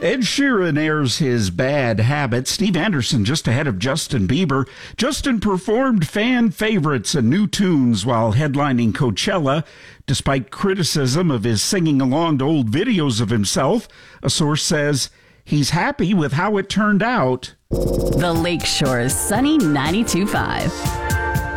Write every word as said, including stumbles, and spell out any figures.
Ed Sheeran airs his bad habits. Steve Anderson just ahead of Justin Bieber. Justin performed fan favorites and new tunes while headlining Coachella. Despite criticism of his singing along to old videos of himself, a source says he's happy with how it turned out. The Lakeshore's Sunny ninety-two point five.